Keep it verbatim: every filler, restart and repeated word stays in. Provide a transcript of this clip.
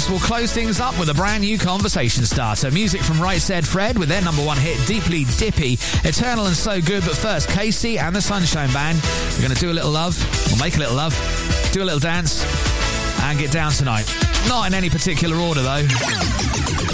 next, we'll close things up with a brand new conversation starter. Music from Right Said Fred with their number one hit, Deeply Dippy, Eternal and So Good. But first, Casey and the Sunshine Band. We're going to do a little love, or make a little love, do a little dance, and get down tonight. Not in any particular order, though.